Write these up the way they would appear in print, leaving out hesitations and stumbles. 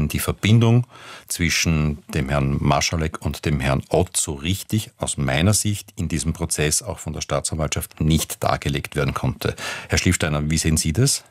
die Verbindung zwischen dem Herrn Marschalek und dem Herrn Ott so richtig aus meiner Sicht in diesem Prozess auch von der Staatsanwaltschaft nicht dargelegt werden konnte. Herr Schlieffsteiner, wie sehen Sie das?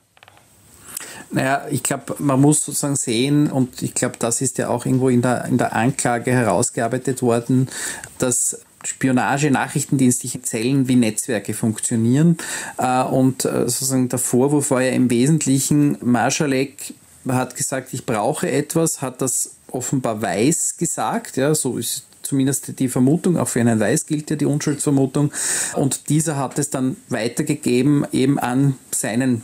Naja, ich glaube, man muss sozusagen sehen, und ich glaube, das ist ja auch irgendwo in der Anklage herausgearbeitet worden, dass Spionage, nachrichtendienstliche Zellen wie Netzwerke funktionieren. Und sozusagen der Vorwurf war ja im Wesentlichen, Marschalek hat gesagt, ich brauche etwas, hat das offenbar Weiß gesagt, ja, so ist zumindest die Vermutung, auch für einen Weiß gilt ja die Unschuldsvermutung, und dieser hat es dann weitergegeben eben an seinen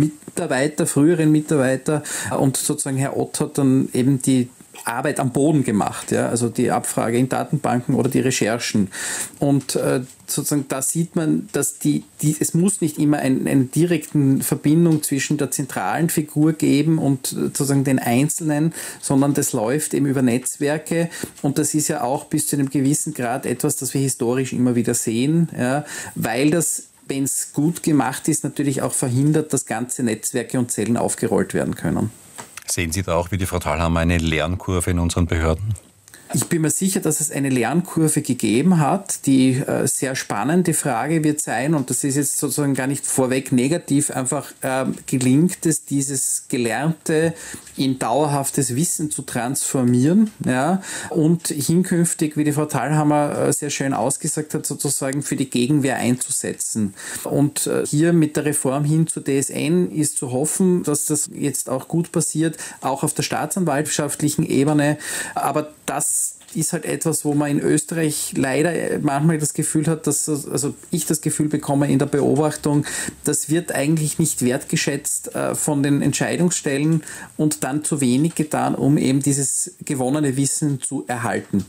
früheren Mitarbeiter, und sozusagen Herr Ott hat dann eben die Arbeit am Boden gemacht, ja, also die Abfrage in Datenbanken oder die Recherchen. Und sozusagen da sieht man, dass es muss nicht immer eine direkte Verbindung zwischen der zentralen Figur geben und sozusagen den Einzelnen, sondern das läuft eben über Netzwerke, und das ist ja auch bis zu einem gewissen Grad etwas, das wir historisch immer wieder sehen, ja, weil das, wenn es gut gemacht ist, natürlich auch verhindert, dass ganze Netzwerke und Zellen aufgerollt werden können. Sehen Sie da auch, wie die Frau Thalhammer, eine Lernkurve in unseren Behörden? Ich bin mir sicher, dass es eine Lernkurve gegeben hat. Die sehr spannende Frage wird sein, und das ist jetzt sozusagen gar nicht vorweg negativ, einfach gelingt es, dieses Gelernte in dauerhaftes Wissen zu transformieren, ja, und hinkünftig, wie die Frau Thalhammer sehr schön ausgesagt hat, sozusagen für die Gegenwehr einzusetzen. Und hier mit der Reform hin zur DSN ist zu hoffen, dass das jetzt auch gut passiert, auch auf der staatsanwaltschaftlichen Ebene. Aber das ist halt etwas, wo man in Österreich leider manchmal das Gefühl hat, also ich das Gefühl bekomme in der Beobachtung, das wird eigentlich nicht wertgeschätzt von den Entscheidungsstellen und dann zu wenig getan, um eben dieses gewonnene Wissen zu erhalten.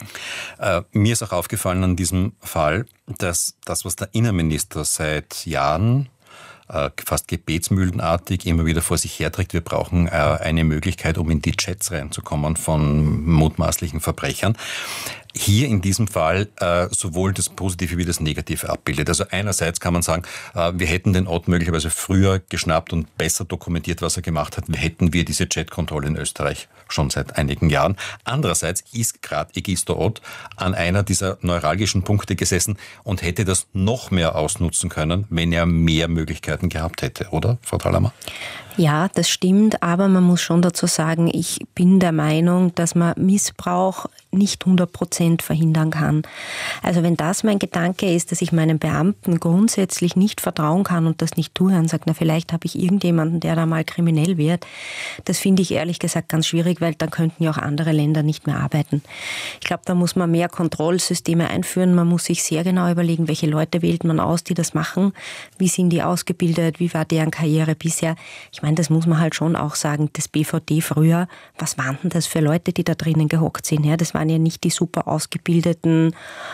Mir ist auch aufgefallen an diesem Fall, dass das, was der Innenminister seit Jahren fast gebetsmühlenartig immer wieder vor sich herträgt. Wir brauchen eine Möglichkeit, um in die Chats reinzukommen von mutmaßlichen Verbrechern. Hier in diesem Fall sowohl das Positive wie das Negative abbildet. Also einerseits kann man sagen, wir hätten den Ott möglicherweise früher geschnappt und besser dokumentiert, was er gemacht hat. Hätten wir diese Chatkontrolle in Österreich schon seit einigen Jahren. Andererseits ist gerade Egisto Ott an einer dieser neuralgischen Punkte gesessen und hätte das noch mehr ausnutzen können, wenn er mehr Möglichkeiten gehabt hätte, oder, Frau Thalhammer? Ja, das stimmt, aber man muss schon dazu sagen, ich bin der Meinung, dass man Missbrauch nicht 100% verhindern kann. Also wenn das mein Gedanke ist, dass ich meinen Beamten grundsätzlich nicht vertrauen kann und das nicht tue und sage, na vielleicht habe ich irgendjemanden, der da mal kriminell wird, das finde ich ehrlich gesagt ganz schwierig, weil dann könnten ja auch andere Länder nicht mehr arbeiten. Ich glaube, da muss man mehr Kontrollsysteme einführen, man muss sich sehr genau überlegen, welche Leute wählt man aus, die das machen, wie sind die ausgebildet, wie war deren Karriere bisher. Ich meine, das muss man halt schon auch sagen, das BVD früher, was waren denn das für Leute, die da drinnen gehockt sind? Ja, das waren ja nicht die super ausgebildeten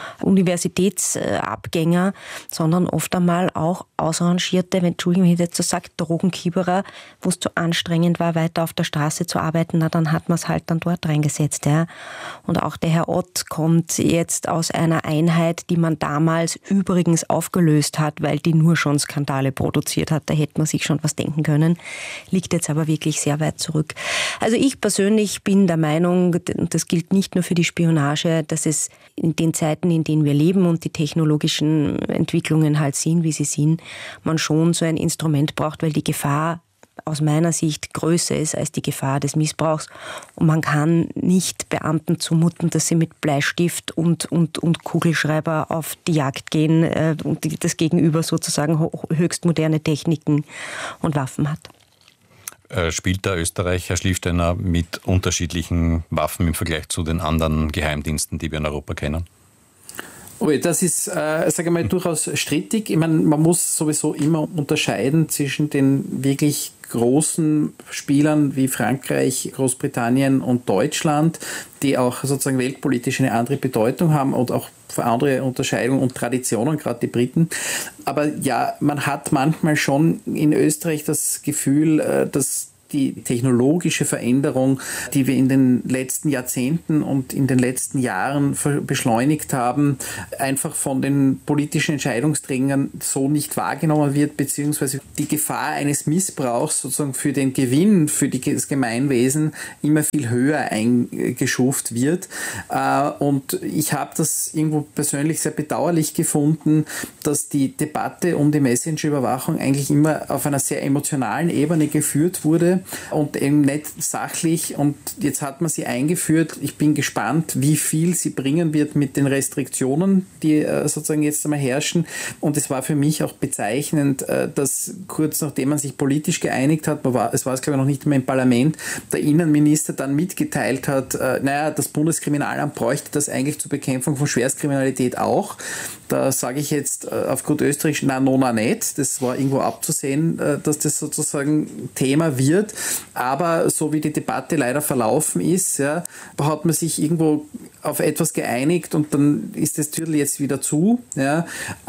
Universitätsabgänger, sondern oft einmal auch ausrangierte, Entschuldigung, wenn ich jetzt so sage, Drogenkieberer, wo es zu anstrengend war, weiter auf der Straße zu arbeiten, na dann hat man es halt dann dort reingesetzt. Ja. Und auch der Herr Ott kommt jetzt aus einer Einheit, die man damals übrigens aufgelöst hat, weil die nur schon Skandale produziert hat. Da hätte man sich schon was denken können. Liegt jetzt aber wirklich sehr weit zurück. Also ich persönlich bin der Meinung, und das gilt nicht nur für die Spionage, dass es in den Zeiten, in denen wir leben und die technologischen Entwicklungen halt sind, wie sie sind, man schon so ein Instrument braucht, weil die Gefahr aus meiner Sicht größer ist als die Gefahr des Missbrauchs. Und man kann nicht Beamten zumuten, dass sie mit Bleistift und Kugelschreiber auf die Jagd gehen und das Gegenüber sozusagen höchst moderne Techniken und Waffen hat. Spielt der Österreich, Herr Schlieffsteiner, mit unterschiedlichen Waffen im Vergleich zu den anderen Geheimdiensten, die wir in Europa kennen? Das ist, sage ich mal, durchaus strittig. Ich meine, man muss sowieso immer unterscheiden zwischen den wirklich großen Spielern wie Frankreich, Großbritannien und Deutschland, die auch sozusagen weltpolitisch eine andere Bedeutung haben und auch andere Unterscheidungen und Traditionen, gerade die Briten. Aber ja, man hat manchmal schon in Österreich das Gefühl, dass die technologische Veränderung, die wir in den letzten Jahrzehnten und in den letzten Jahren beschleunigt haben, einfach von den politischen Entscheidungsträgern so nicht wahrgenommen wird, beziehungsweise die Gefahr eines Missbrauchs sozusagen für den Gewinn, für das Gemeinwesen immer viel höher eingestuft wird. Und ich habe das irgendwo persönlich sehr bedauerlich gefunden, dass die Debatte um die Messenger-Überwachung eigentlich immer auf einer sehr emotionalen Ebene geführt wurde und eben nicht sachlich. Und jetzt hat man sie eingeführt. Ich bin gespannt, wie viel sie bringen wird mit den Restriktionen, die sozusagen jetzt einmal herrschen. Und es war für mich auch bezeichnend, dass kurz nachdem man sich politisch geeinigt hat, es war glaube ich noch nicht mehr im Parlament, der Innenminister dann mitgeteilt hat, das Bundeskriminalamt bräuchte das eigentlich zur Bekämpfung von Schwerstkriminalität auch. Da sage ich jetzt auf gut Österreichisch, na nicht. Das war irgendwo abzusehen, dass das sozusagen Thema wird. Aber so wie die Debatte leider verlaufen ist, ja, hat man sich irgendwo auf etwas geeinigt und dann ist das Türl jetzt wieder zu. Ja.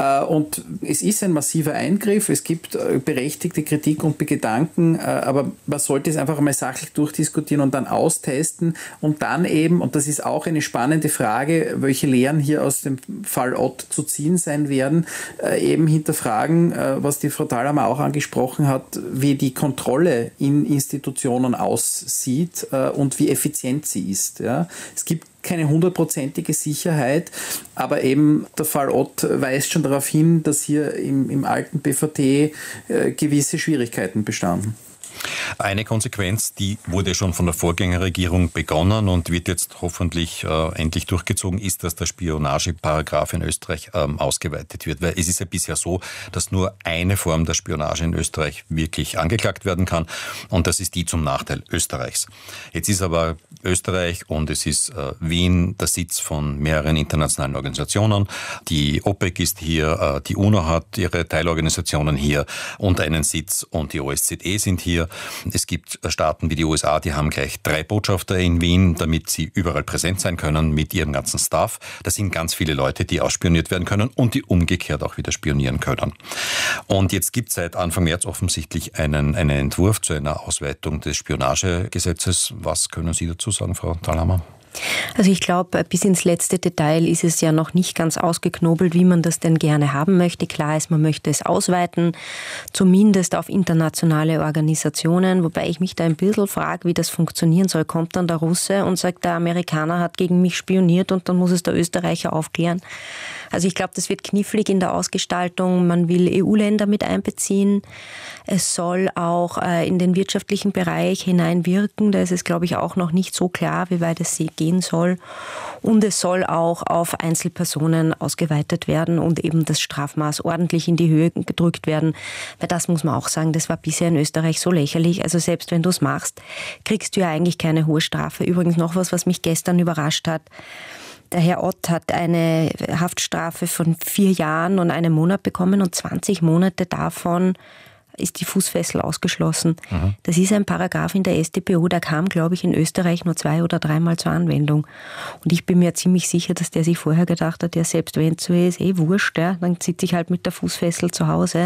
Und es ist ein massiver Eingriff. Es gibt berechtigte Kritik und Gedanken, aber man sollte es einfach einmal sachlich durchdiskutieren und dann austesten und dann eben, und das ist auch eine spannende Frage, welche Lehren hier aus dem Fall Ott zu ziehen sein werden, eben hinterfragen, was die Frau Thalhammer auch angesprochen hat, wie die Kontrolle in Institutionen aussieht und wie effizient sie ist. Ja. Es gibt keine 100%ige Sicherheit, aber eben der Fall Ott weist schon darauf hin, dass hier im alten BVT gewisse Schwierigkeiten bestanden. Eine Konsequenz, die wurde schon von der Vorgängerregierung begonnen und wird jetzt hoffentlich endlich durchgezogen, ist, dass der Spionageparagraf in Österreich ausgeweitet wird. Weil es ist ja bisher so, dass nur eine Form der Spionage in Österreich wirklich angeklagt werden kann und das ist die zum Nachteil Österreichs. Jetzt ist aber Österreich und es ist Wien der Sitz von mehreren internationalen Organisationen. Die OPEC ist hier, die UNO hat ihre Teilorganisationen hier und einen Sitz und die OSZE sind hier. Es gibt Staaten wie die USA, die haben gleich 3 Botschafter in Wien, damit sie überall präsent sein können mit ihrem ganzen Staff. Das sind ganz viele Leute, die ausspioniert werden können und die umgekehrt auch wieder spionieren können. Und jetzt gibt es seit Anfang März offensichtlich einen Entwurf zu einer Ausweitung des Spionagegesetzes. Was können Sie dazu sagen, Frau Thalhammer? Also ich glaube, bis ins letzte Detail ist es ja noch nicht ganz ausgeknobelt, wie man das denn gerne haben möchte. Klar ist, man möchte es ausweiten, zumindest auf internationale Organisationen, wobei ich mich da ein bisschen frage, wie das funktionieren soll. Kommt dann der Russe und sagt, der Amerikaner hat gegen mich spioniert und dann muss es der Österreicher aufklären. Also ich glaube, das wird knifflig in der Ausgestaltung. Man will EU-Länder mit einbeziehen. Es soll auch in den wirtschaftlichen Bereich hineinwirken. Da ist es, glaube ich, auch noch nicht so klar, wie weit es gehen soll. Und es soll auch auf Einzelpersonen ausgeweitet werden und eben das Strafmaß ordentlich in die Höhe gedrückt werden. Weil das muss man auch sagen, das war bisher in Österreich so lächerlich. Also selbst wenn du es machst, kriegst du ja eigentlich keine hohe Strafe. Übrigens noch was mich gestern überrascht hat. Der Herr Ott hat eine Haftstrafe von 4 Jahren und 1 Monat bekommen und 20 Monate davon ist die Fußfessel ausgeschlossen. Mhm. Das ist ein Paragraph in der StPO, der kam, glaube ich, in Österreich nur 2 oder 3 Mal zur Anwendung. Und ich bin mir ziemlich sicher, dass der sich vorher gedacht hat, ja, selbst wenn es so ist, wurscht, ja, dann sitze ich halt mit der Fußfessel zu Hause.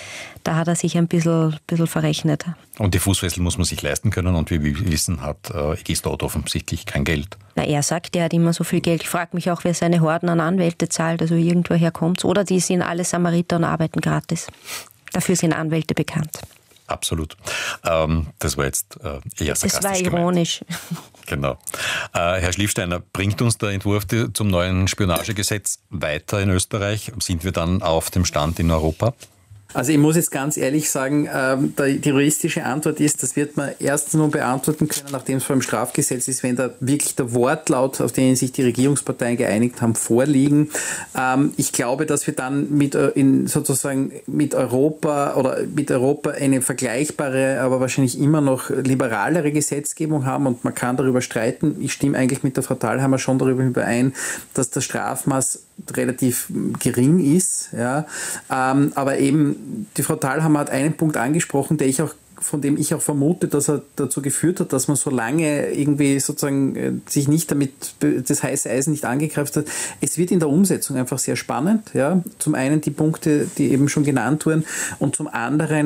Da hat er sich ein bisschen verrechnet. Und die Fußfessel muss man sich leisten können und wie wir wissen, hat Egis dort offensichtlich kein Geld. Na, er sagt, er hat immer so viel Geld. Ich frage mich auch, wer seine Horden an Anwälte zahlt, also irgendwoher kommt's. Oder die sind alle Samariter und arbeiten gratis. Dafür sind Anwälte bekannt. Absolut. Das war jetzt eher sarkastisch. Das war ironisch. Genau. Herr Schliefsteiner, bringt uns der Entwurf zum neuen Spionagegesetz weiter in Österreich? Sind wir dann auf dem Stand in Europa? Also ich muss jetzt ganz ehrlich sagen, die juristische Antwort ist, das wird man erst nur beantworten können, nachdem es vor dem Strafgesetz ist, wenn da wirklich der Wortlaut, auf den sich die Regierungsparteien geeinigt haben, vorliegen. Ich glaube, dass wir dann mit Europa eine vergleichbare, aber wahrscheinlich immer noch liberalere Gesetzgebung haben und man kann darüber streiten. Ich stimme eigentlich mit der Frau Thalhammer schon darüber überein, dass das Strafmaß relativ gering ist, ja, aber eben die Frau Thalhammer hat einen Punkt angesprochen, von dem ich auch vermute, dass er dazu geführt hat, dass man so lange irgendwie sozusagen sich nicht damit, das heiße Eisen nicht angegriffen hat. Es wird in der Umsetzung einfach sehr spannend, ja. Zum einen die Punkte, die eben schon genannt wurden und zum anderen,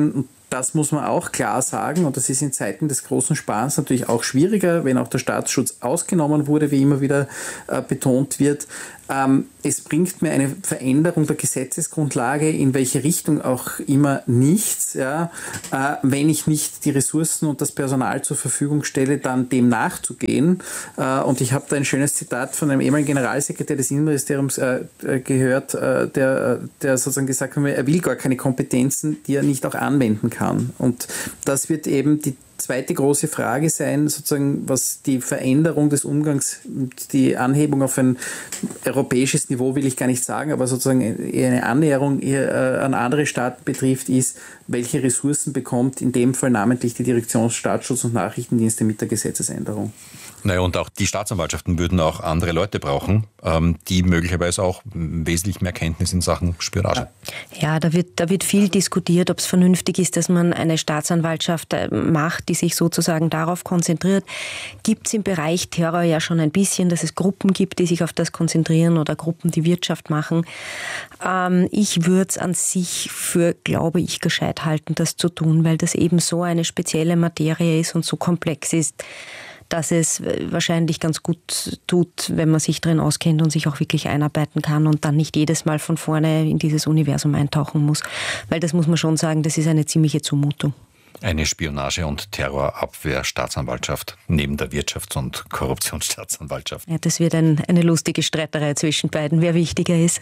Das muss man auch klar sagen, und das ist in Zeiten des großen Sparens natürlich auch schwieriger, wenn auch der Staatsschutz ausgenommen wurde, wie immer wieder betont wird. Es bringt mir eine Veränderung der Gesetzesgrundlage in welche Richtung auch immer nichts, ja, wenn ich nicht die Ressourcen und das Personal zur Verfügung stelle, dann dem nachzugehen. Und ich habe da ein schönes Zitat von einem ehemaligen Generalsekretär des Innenministeriums gehört, der sozusagen gesagt hat, er will gar keine Kompetenzen, die er nicht auch anwenden kann. Und das wird eben die zweite große Frage sein, sozusagen, was die Veränderung des Umgangs, die Anhebung auf ein europäisches Niveau will ich gar nicht sagen, aber sozusagen eher eine Annäherung an andere Staaten betrifft, ist, welche Ressourcen bekommt in dem Fall namentlich die Direktion Staatsschutz und Nachrichtendienste mit der Gesetzesänderung. Naja, und auch die Staatsanwaltschaften würden auch andere Leute brauchen, die möglicherweise auch wesentlich mehr Kenntnis in Sachen Spionage. Ja, da wird viel diskutiert, ob es vernünftig ist, dass man eine Staatsanwaltschaft macht, die sich sozusagen darauf konzentriert. Gibt es im Bereich Terror ja schon ein bisschen, dass es Gruppen gibt, die sich auf das konzentrieren oder Gruppen, die Wirtschaft machen. Ich würde es an sich für, glaube ich, gescheit halten, das zu tun, weil das eben so eine spezielle Materie ist und so komplex ist, dass es wahrscheinlich ganz gut tut, wenn man sich drin auskennt und sich auch wirklich einarbeiten kann und dann nicht jedes Mal von vorne in dieses Universum eintauchen muss. Weil das muss man schon sagen, das ist eine ziemliche Zumutung. Eine Spionage- und Terrorabwehr-Staatsanwaltschaft neben der Wirtschafts- und Korruptionsstaatsanwaltschaft. Ja, das wird eine lustige Streiterei zwischen beiden, wer wichtiger ist.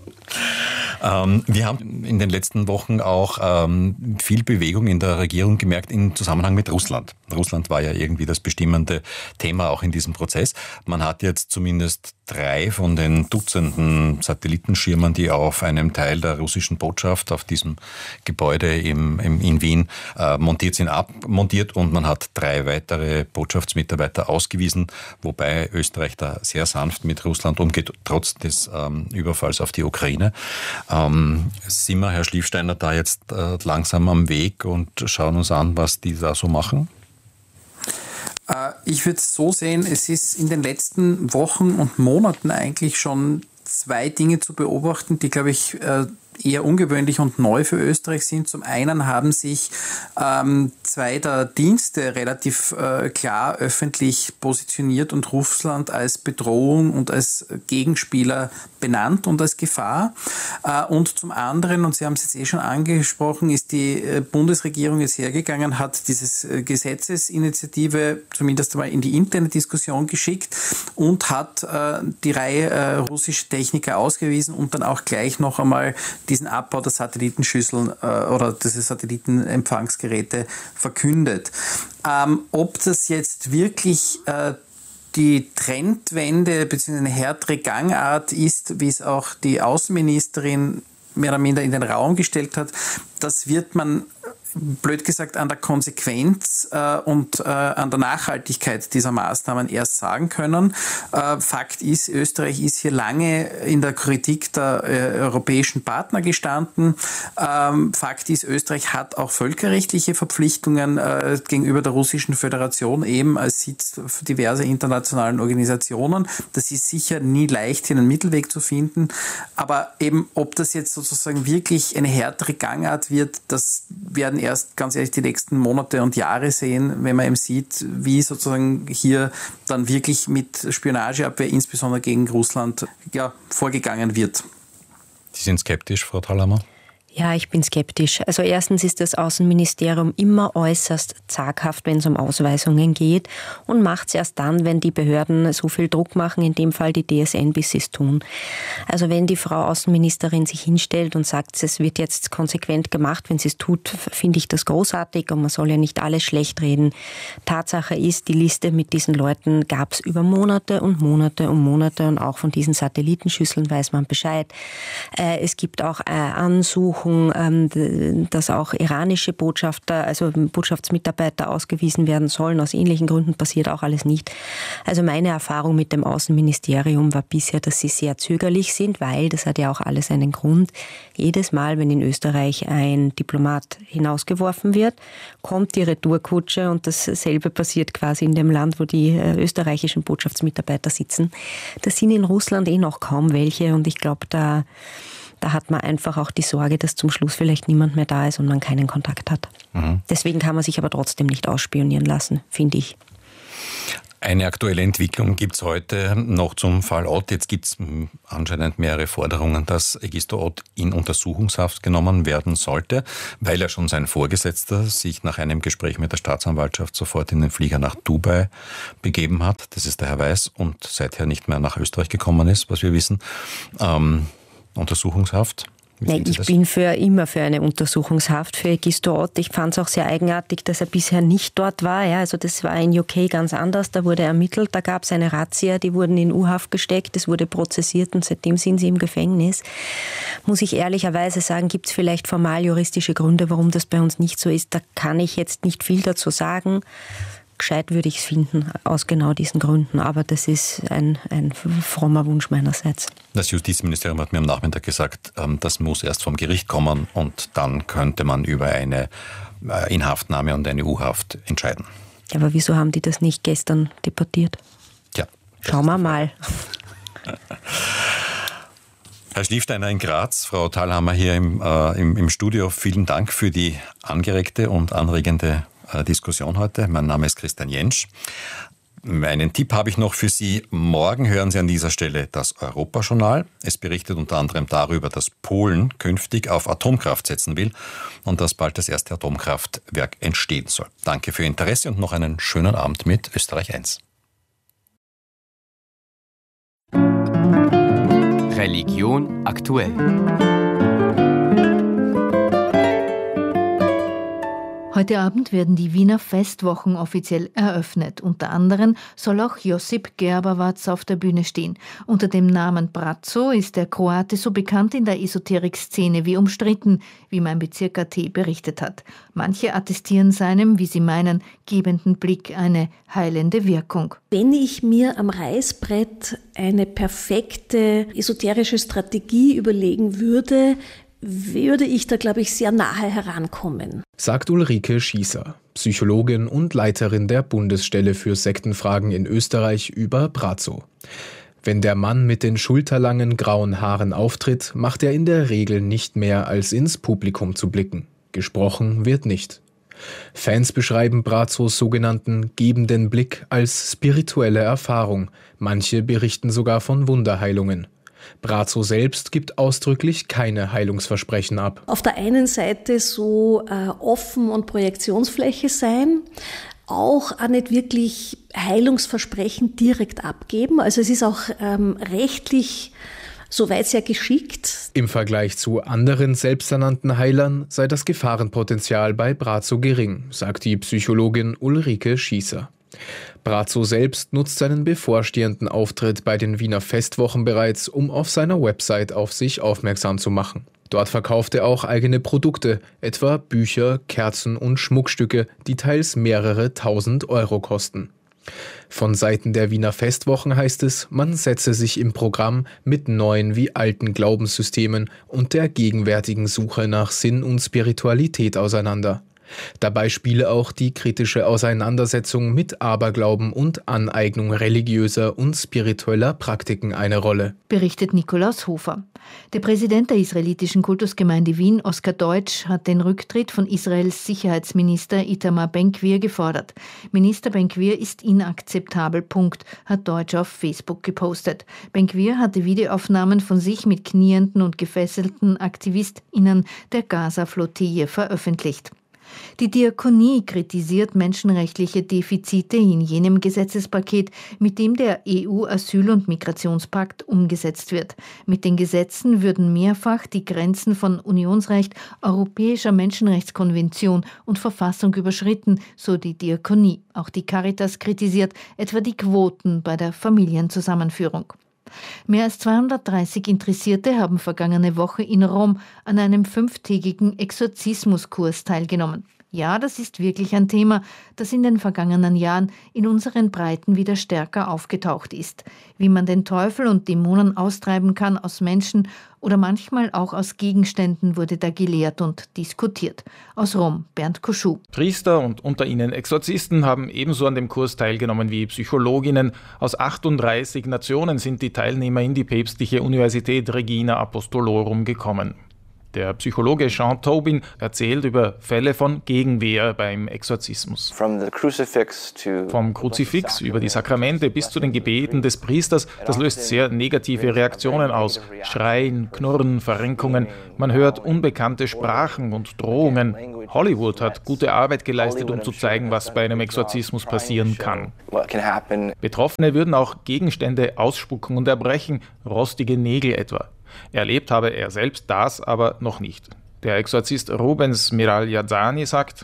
Wir haben in den letzten Wochen auch viel Bewegung in der Regierung gemerkt im Zusammenhang mit Russland. Russland war ja irgendwie das bestimmende Thema auch in diesem Prozess. Man hat jetzt zumindest 3 von den Dutzenden Satellitenschirmen, die auf einem Teil der russischen Botschaft auf diesem Gebäude in Wien montiert sind, abmontiert, und man hat 3 weitere Botschaftsmitarbeiter ausgewiesen, wobei Österreich da sehr sanft mit Russland umgeht, trotz des Überfalls auf die Ukraine. Sind wir, Herr Schliefsteiner, da jetzt langsam am Weg und schauen uns an, was die da so machen? Ich würde es so sehen, es ist in den letzten Wochen und Monaten eigentlich schon 2 Dinge zu beobachten, die, glaube ich, eher ungewöhnlich und neu für Österreich sind. Zum einen haben sich 2 der Dienste relativ klar öffentlich positioniert und Russland als Bedrohung und als Gegenspieler benannt und als Gefahr. Und zum anderen, und Sie haben es jetzt schon angesprochen, ist die Bundesregierung jetzt hergegangen, hat dieses Gesetzesinitiative zumindest einmal in die interne Diskussion geschickt und hat die Reihe russische Techniker ausgewiesen und dann auch gleich noch einmal diesen Abbau der Satellitenschüsseln oder diese Satellitenempfangsgeräte verkündet. Ob das jetzt wirklich die Trendwende bzw. eine härtere Gangart ist, wie es auch die Außenministerin mehr oder minder in den Raum gestellt hat, das wird man, blöd gesagt, an der Konsequenz und an der Nachhaltigkeit dieser Maßnahmen erst sagen können. Fakt ist, Österreich ist hier lange in der Kritik der europäischen Partner gestanden. Fakt ist, Österreich hat auch völkerrechtliche Verpflichtungen gegenüber der Russischen Föderation, eben als Sitz für diverse internationalen Organisationen. Das ist sicher nie leicht, hier einen Mittelweg zu finden. Aber eben, ob das jetzt sozusagen wirklich eine härtere Gangart wird, das werden erst ganz ehrlich die nächsten Monate und Jahre sehen, wenn man eben sieht, wie sozusagen hier dann wirklich mit Spionageabwehr, insbesondere gegen Russland, vorgegangen wird. Sie sind skeptisch, Frau Thalhammer? Ja, ich bin skeptisch. Also erstens ist das Außenministerium immer äußerst zaghaft, wenn es um Ausweisungen geht, und macht es erst dann, wenn die Behörden so viel Druck machen, in dem Fall die DSN, bis sie es tun. Also wenn die Frau Außenministerin sich hinstellt und sagt, es wird jetzt konsequent gemacht, wenn sie es tut, finde ich das großartig, und man soll ja nicht alles schlecht reden. Tatsache ist, die Liste mit diesen Leuten gab es über Monate und Monate und Monate, und auch von diesen Satellitenschüsseln weiß man Bescheid. Es gibt auch Ansuchungen, dass auch iranische Botschafter, also Botschaftsmitarbeiter ausgewiesen werden sollen. Aus ähnlichen Gründen passiert auch alles nicht. Also meine Erfahrung mit dem Außenministerium war bisher, dass sie sehr zögerlich sind, weil, das hat ja auch alles einen Grund, jedes Mal, wenn in Österreich ein Diplomat hinausgeworfen wird, kommt die Retourkutsche, und dasselbe passiert quasi in dem Land, wo die österreichischen Botschaftsmitarbeiter sitzen. Das sind in Russland noch kaum welche, und ich glaube, Da hat man einfach auch die Sorge, dass zum Schluss vielleicht niemand mehr da ist und man keinen Kontakt hat. Deswegen kann man sich aber trotzdem nicht ausspionieren lassen, finde ich. Eine aktuelle Entwicklung gibt es heute noch zum Fall Ott. Jetzt gibt es anscheinend mehrere Forderungen, dass Egisto Ott in Untersuchungshaft genommen werden sollte, weil er schon sein Vorgesetzter sich nach einem Gespräch mit der Staatsanwaltschaft sofort in den Flieger nach Dubai begeben hat. Das ist der Herr Weiß und seither nicht mehr nach Österreich gekommen ist, was wir wissen. Untersuchungshaft. Nein, ich bin immer für eine Untersuchungshaft für Egisto Ott. Ich fand es auch sehr eigenartig, dass er bisher nicht dort war. Ja, also das war in UK ganz anders. Da wurde ermittelt, da gab es eine Razzia, die wurden in U-Haft gesteckt, es wurde prozessiert und seitdem sind sie im Gefängnis. Muss ich ehrlicherweise sagen, gibt es vielleicht formal juristische Gründe, warum das bei uns nicht so ist. Da kann ich jetzt nicht viel dazu sagen. Gescheit würde ich es finden, aus genau diesen Gründen. Aber das ist ein frommer Wunsch meinerseits. Das Justizministerium hat mir am Nachmittag gesagt, das muss erst vom Gericht kommen und dann könnte man über eine Inhaftnahme und eine U-Haft entscheiden. Ja, aber wieso haben die das nicht gestern debattiert? Tja. Schauen wir mal. Herr Schliefsteiner in Graz, Frau Thalhammer hier im Studio. Vielen Dank für die angeregte und anregende Diskussion heute. Mein Name ist Christian Jentsch. Einen Tipp habe ich noch für Sie. Morgen hören Sie an dieser Stelle das Europajournal. Es berichtet unter anderem darüber, dass Polen künftig auf Atomkraft setzen will und dass bald das erste Atomkraftwerk entstehen soll. Danke für Ihr Interesse und noch einen schönen Abend mit Österreich 1. Religion aktuell. Heute Abend werden die Wiener Festwochen offiziell eröffnet. Unter anderem soll auch Josip Gerbavatz auf der Bühne stehen. Unter dem Namen Braco ist der Kroate so bekannt in der Esoterik-Szene wie umstritten, wie mein Bezirk AT berichtet hat. Manche attestieren seinem, wie sie meinen, gebenden Blick eine heilende Wirkung. Wenn ich mir am Reißbrett eine perfekte esoterische Strategie überlegen würde ich da, glaube ich, sehr nahe herankommen. Sagt Ulrike Schießer, Psychologin und Leiterin der Bundesstelle für Sektenfragen in Österreich über Braco. Wenn der Mann mit den schulterlangen grauen Haaren auftritt, macht er in der Regel nicht mehr, als ins Publikum zu blicken. Gesprochen wird nicht. Fans beschreiben Bracos sogenannten gebenden Blick als spirituelle Erfahrung. Manche berichten sogar von Wunderheilungen. Braco selbst gibt ausdrücklich keine Heilungsversprechen ab. Auf der einen Seite so offen und Projektionsfläche sein, auch nicht wirklich Heilungsversprechen direkt abgeben. Also es ist auch rechtlich soweit sehr geschickt. Im Vergleich zu anderen selbsternannten Heilern sei das Gefahrenpotenzial bei Braco gering, sagt die Psychologin Ulrike Schießer. Braco selbst nutzt seinen bevorstehenden Auftritt bei den Wiener Festwochen bereits, um auf seiner Website auf sich aufmerksam zu machen. Dort verkauft er auch eigene Produkte, etwa Bücher, Kerzen und Schmuckstücke, die teils mehrere tausend Euro kosten. Von Seiten der Wiener Festwochen heißt es, man setze sich im Programm mit neuen wie alten Glaubenssystemen und der gegenwärtigen Suche nach Sinn und Spiritualität auseinander. Dabei spiele auch die kritische Auseinandersetzung mit Aberglauben und Aneignung religiöser und spiritueller Praktiken eine Rolle. Berichtet Nikolaus Hofer. Der Präsident der israelitischen Kultusgemeinde Wien, Oskar Deutsch, hat den Rücktritt von Israels Sicherheitsminister Itamar Ben-Gvir gefordert. Minister Ben-Gvir ist inakzeptabel, hat Deutsch auf Facebook gepostet. Ben-Gvir hatte Videoaufnahmen von sich mit knienden und gefesselten AktivistInnen der Gaza-Flottille veröffentlicht. Die Diakonie kritisiert menschenrechtliche Defizite in jenem Gesetzespaket, mit dem der EU-Asyl- und Migrationspakt umgesetzt wird. Mit den Gesetzen würden mehrfach die Grenzen von Unionsrecht, Europäischer Menschenrechtskonvention und Verfassung überschritten, so die Diakonie. Auch die Caritas kritisiert etwa die Quoten bei der Familienzusammenführung. Mehr als 230 Interessierte haben vergangene Woche in Rom an einem 5-tägigen Exorzismuskurs teilgenommen. Ja, das ist wirklich ein Thema, das in den vergangenen Jahren in unseren Breiten wieder stärker aufgetaucht ist. Wie man den Teufel und Dämonen austreiben kann aus Menschen oder manchmal auch aus Gegenständen, wurde da gelehrt und diskutiert. Aus Rom, Bernd Koschuh. Priester und unter ihnen Exorzisten haben ebenso an dem Kurs teilgenommen wie Psychologinnen. Aus 38 Nationen sind die Teilnehmer in die päpstliche Universität Regina Apostolorum gekommen. Der Psychologe Jean Tobin erzählt über Fälle von Gegenwehr beim Exorzismus. Vom Kruzifix über die Sakramente bis zu den Gebeten des Priesters, das löst sehr negative Reaktionen aus. Schreien, Knurren, Verrenkungen. Man hört unbekannte Sprachen und Drohungen. Hollywood hat gute Arbeit geleistet, um zu zeigen, was bei einem Exorzismus passieren kann. Betroffene würden auch Gegenstände ausspucken und erbrechen, rostige Nägel etwa. Erlebt habe er selbst das aber noch nicht. Der Exorzist Rubens Miragliazzani sagt,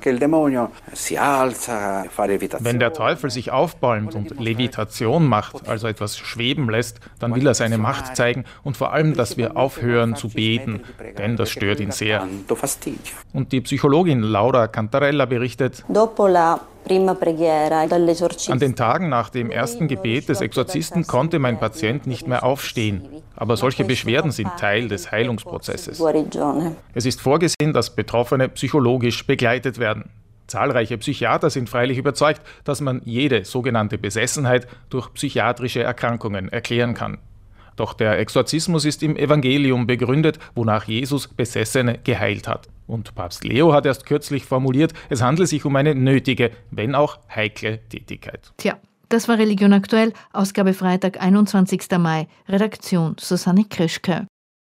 wenn der Teufel sich aufbäumt und Levitation macht, also etwas schweben lässt, dann will er seine Macht zeigen und vor allem, dass wir aufhören zu beten, denn das stört ihn sehr. Und die Psychologin Laura Cantarella berichtet, an den Tagen nach dem ersten Gebet des Exorzisten konnte mein Patient nicht mehr aufstehen. Aber solche Beschwerden sind Teil des Heilungsprozesses. Es ist vorgesehen, dass Betroffene psychologisch begleitet werden. Zahlreiche Psychiater sind freilich überzeugt, dass man jede sogenannte Besessenheit durch psychiatrische Erkrankungen erklären kann. Doch der Exorzismus ist im Evangelium begründet, wonach Jesus Besessene geheilt hat. Und Papst Leo hat erst kürzlich formuliert, es handle sich um eine nötige, wenn auch heikle Tätigkeit. Tja, das war Religion aktuell, Ausgabe Freitag, 21. Mai, Redaktion Susanne Krischke.